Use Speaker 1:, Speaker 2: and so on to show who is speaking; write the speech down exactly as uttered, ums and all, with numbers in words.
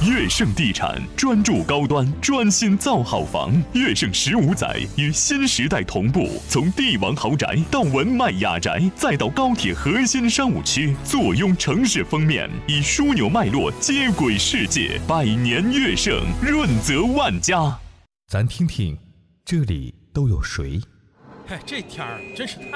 Speaker 1: 悦盛地产专注高端，专心造好房。悦盛十五载与新时代同步，从帝王豪宅到文迈雅宅，再到高铁核心商务区，坐拥城市封面，以枢纽脉络接轨世界。百年悦盛，润泽万家。
Speaker 2: 咱听听，这里都有谁？
Speaker 3: 嘿，这天儿真是太